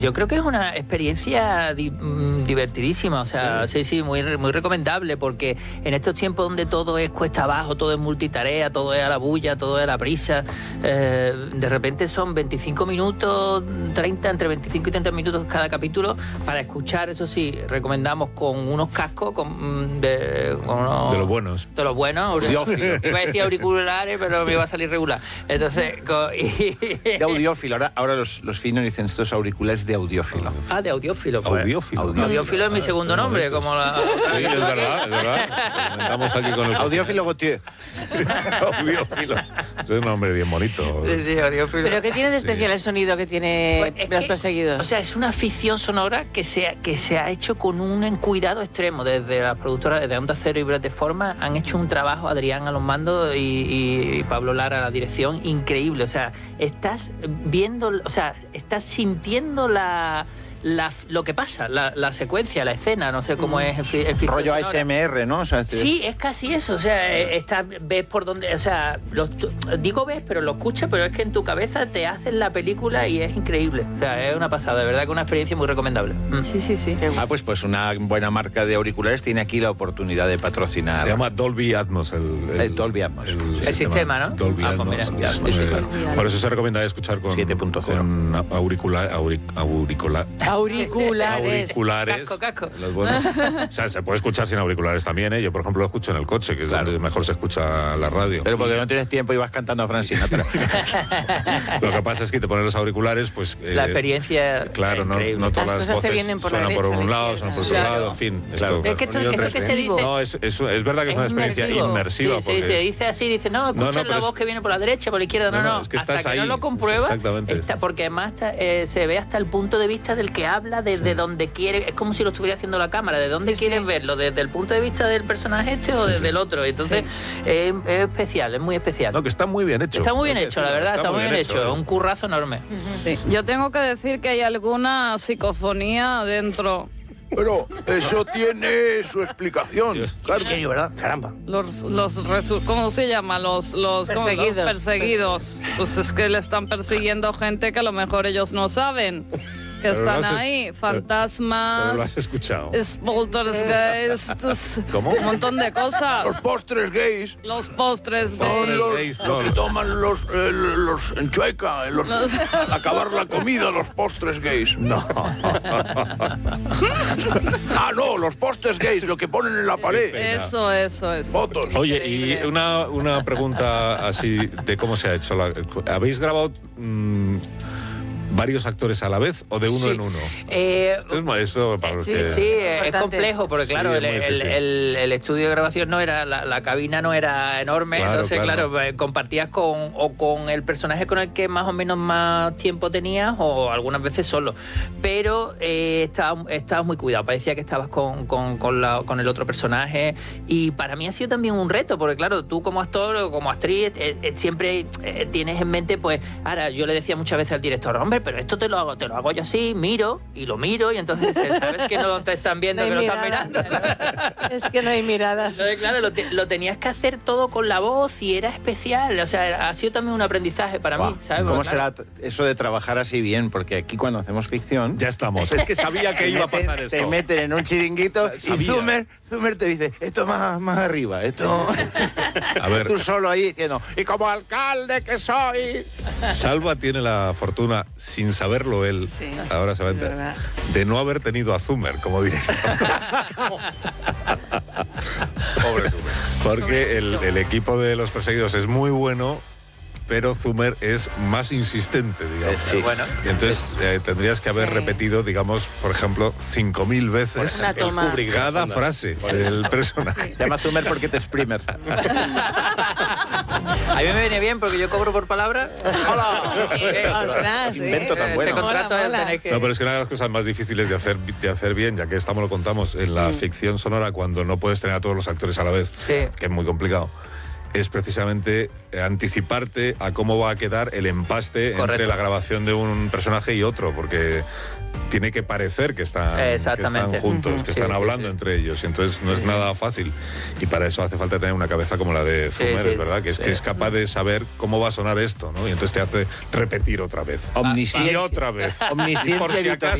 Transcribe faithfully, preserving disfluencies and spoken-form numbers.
Yo creo que es una experiencia di divertidísima, o sea, sí, sí, sí muy, muy recomendable, porque en estos tiempos donde todo es cuesta abajo, todo es multitarea, todo es a la bulla, todo es a la prisa, eh, de repente son veinticinco minutos, treinta, entre veinticinco y treinta minutos cada capítulo para escuchar, eso sí, recomendamos con unos cascos, con, de, con unos, de los buenos. De los buenos, audiófilos. Iba a decir auriculares, pero me iba a salir regular. Entonces, con, y... de audiófilo, ahora, ahora los, los finos dicen estos auriculares de audiófilo. Ah, de audiófilo. Pues. Audiófilo. Audiófilo, audiófilo es mi ah, segundo nombre, bonitos. Como la... Sí, es verdad, es verdad. Estamos aquí con el... Audiófilo Gautier. Audiófilo. Es un nombre bien bonito. Sí, sí, audiófilo. ¿Pero qué tiene de especial sí. el sonido que tiene pues Los Perseguidos? O sea, es una ficción sonora que se, ha, que se ha hecho con un cuidado extremo. Desde las productoras de Onda Cero y Breath de Forma han hecho un trabajo, Adrián a los mandos y, y Pablo Lara a la dirección, increíble. O sea, estás viendo, o sea, estás sintiendo la... La, lo que pasa, la, la secuencia, la escena, no sé cómo es el, el rollo A S M R, ¿no? O sea, este... Sí, es casi eso, o sea, está, ves por dónde, o sea, lo, digo ves, pero lo escuchas, pero es que en tu cabeza te hacen la película y es increíble, o sea, es una pasada, de verdad que una experiencia muy recomendable. Mm. Sí, sí, sí. Ah, pues, pues una buena marca de auriculares tiene aquí la oportunidad de patrocinar. Se llama Dolby Atmos. El, el, el Dolby Atmos. El, el, el sistema, ¿no? Dolby ah, Atmos. Pues mira, es, sí, sí, eh, claro. Por eso se recomienda escuchar con, con auricular, auric, auricular, auriculares. Auriculares. Casco, casco. Los buenos. O sea, se puede escuchar sin auriculares también, ¿eh? Yo, por ejemplo, lo escucho en el coche, que es claro. donde mejor se escucha la radio. Pero porque no tienes tiempo y vas cantando a Francina. Pero... Lo que pasa es que te pones los auriculares, pues... Eh, la experiencia Claro, no, no todas las, las voces vienen por suenan la por derecha, un lado, suenan por otro claro. lado, en fin. Claro. Esto, es que esto, esto que se dice... No, es, es, es verdad que es, es una experiencia inmersivo. inmersiva. Sí, porque sí, se dice así, dice, no, escucha no, no, la voz es... que viene por la derecha, por la izquierda, no, no, no. no es que hasta que ahí, no lo compruebas, exactamente. Está, porque además está, eh, se ve hasta el punto de vista del que habla, desde sí. donde quiere, es como si lo estuviera haciendo la cámara, de dónde sí, quieres sí. verlo, desde el punto de vista del personaje este o sí, desde sí. el otro. Entonces, sí. eh, es especial, es muy especial. No, que está muy bien hecho. Está muy bien hecho, decir, la verdad, está, está muy bien hecho, hecho. ¿eh? Un currazo enorme. Uh-huh. Sí. Yo tengo que decir que hay alguna psicofonía dentro. Pero eso tiene su explicación. Claro. Sí, ¿verdad? Caramba. Los, los resu- ¿Cómo se llama? Los, los perseguidos. Los perseguidos. Pues es que le están persiguiendo gente que a lo mejor ellos no saben. Que pero están has, ahí, fantasmas. Pero lo has escuchado. Poltergeists. ¿Cómo? Un montón de cosas. Los postres gays. Los postres gays. gays. Los, gays no. Los que toman los, eh, los en Chueca, los, los... al acabar la comida, los postres gays. No. Ah, no, los postres gays, lo que ponen en la pared. Eso, eso, eso. Fotos. Oye, y una, una pregunta así de cómo se ha hecho. La, ¿habéis grabado... Mmm, varios actores a la vez o de uno sí. en uno? Eh, Esto es modesto para los sí, que... Sí, es complejo porque sí, claro, el, el, el, el estudio de grabación no era, la, la cabina no era enorme, claro, entonces claro, claro compartías con o con el personaje con el que más o menos más tiempo tenías o algunas veces solo, pero eh, estabas estaba muy cuidado, parecía que estabas con, con, con, la, con el otro personaje y para mí ha sido también un reto porque claro, tú como actor o como actriz eh, eh, siempre eh, tienes en mente pues, ahora yo le decía muchas veces al director, hombre, pero esto te lo hago, te lo hago yo así, miro y lo miro y entonces sabes que no te están viendo, no que lo están mirando. Claro. Es que no hay miradas. Entonces, claro, lo, te, lo tenías que hacer todo con la voz y era especial, o sea, ha sido también un aprendizaje para wow. mí, ¿sabes? ¿Cómo porque, será claro, eso de trabajar así bien? Porque aquí cuando hacemos ficción... Ya estamos, es que sabía que iba a pasar esto. Te meten en un chiringuito y Zumer, Zumer te dice, esto más, más arriba, esto... A ver. Tú solo ahí diciendo, y como alcalde que soy... Salva tiene la fortuna, sin saberlo él, sí, ahora se va a enterar, de no haber tenido a Zumer como director. Pobre Zumer. Porque el, el equipo de Los Perseguidos es muy bueno, pero Zumer es más insistente, digamos. Sí. Bueno, y entonces eh, tendrías que haber sí. repetido, digamos, por ejemplo, cinco mil veces una toma. cada frase del personaje. Se llama Zumer porque te exprimer. A mí me viene bien porque yo cobro por palabra. ¡Hola! ¡Ostras! Invento tan bueno. Te contrato mola, mola. Tener que... No, pero es que una de las cosas más difíciles de hacer, de hacer bien, ya que estamos lo contamos, en la mm. ficción sonora, cuando no puedes tener a todos los actores a la vez, sí. que es muy complicado, es precisamente anticiparte a cómo va a quedar el empaste Correcto. entre la grabación de un personaje y otro, porque tiene que parecer que están, que están juntos, uh-huh. que están sí, hablando sí, sí. entre ellos, y entonces no es sí. nada fácil, y para eso hace falta tener una cabeza como la de Zumer, sí, sí, ¿verdad? Que es, sí. que es capaz de saber cómo va a sonar esto, ¿no? Y entonces te hace repetir otra vez. Omnisciente. Y otra vez. Omnisciente. Y por si acaso